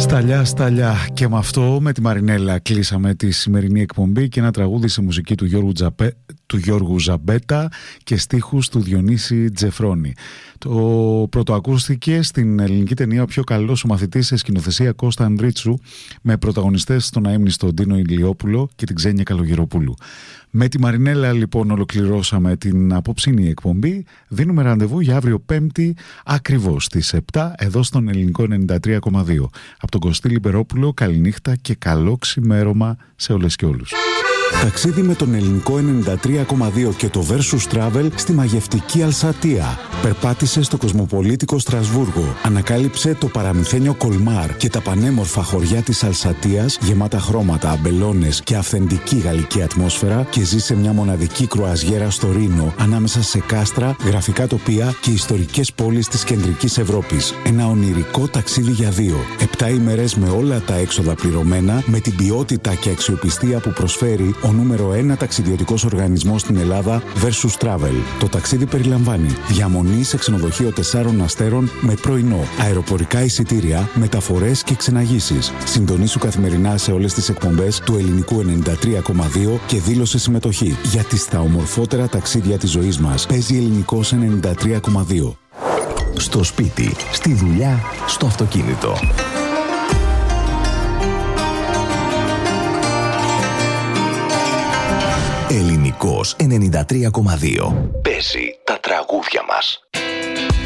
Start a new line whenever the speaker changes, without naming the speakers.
Σταλιά και με αυτό, με τη Μαρινέλα κλείσαμε τη σημερινή εκπομπή και ένα τραγούδι σε μουσική του Γιώργου Ζαμπέτα και στίχους του Διονύση Τζεφρόνη. Το πρωτοακούστηκε στην ελληνική ταινία «Ο πιο καλός ο μαθητής» σε σκηνοθεσία Κώστα Ανδρίτσου, με πρωταγωνιστές τον αείμνηστο Ντίνο Ηλιόπουλο και την Ξένια Καλογεροπούλου. Με τη Μαρινέλα λοιπόν ολοκληρώσαμε την απόψινή εκπομπή. Δίνουμε ραντεβού για αύριο Πέμπτη ακριβώς στις 7 εδώ στον Ελληνικό 93,2. Από τον Κωστή Λιμπερόπουλο, καληνύχτα και καλό ξημέρωμα σε όλες και όλους.
Ταξίδι με τον Ελληνικό 93,2 και το Versus Travel στη μαγευτική Αλσατία. Περπάτησε στο κοσμοπολίτικο Στρασβούργο. Ανακάλυψε το παραμυθένιο Κολμάρ και τα πανέμορφα χωριά της Αλσατίας, γεμάτα χρώματα, αμπελώνες και αυθεντική γαλλική ατμόσφαιρα, και ζήσε μια μοναδική κρουαζιέρα στο Ρήνο, ανάμεσα σε κάστρα, γραφικά τοπία και ιστορικές πόλεις της κεντρικής Ευρώπης. Ένα ονειρικό ταξίδι για δύο. 7 ημέρες με όλα τα έξοδα πληρωμένα, με την ποιότητα και αξιοπιστία που προσφέρει ο νούμερο 1 ταξιδιωτικός οργανισμός στην Ελλάδα, Versus Travel. Το ταξίδι περιλαμβάνει διαμονή σε ξενοδοχείο 4 αστέρων με πρωινό, αεροπορικά εισιτήρια, μεταφορές και ξεναγήσεις. Συντονίσου καθημερινά σε όλες τις εκπομπές του Ελληνικού 93,2 και δήλωσε συμμετοχή, γιατί στα ομορφότερα ταξίδια της ζωής μας παίζει Ελληνικός 93,2.
Στο σπίτι, στη δουλειά, στο αυτοκίνητο. Ελληνικός 93,2. Παίζει τα τραγούδια μας.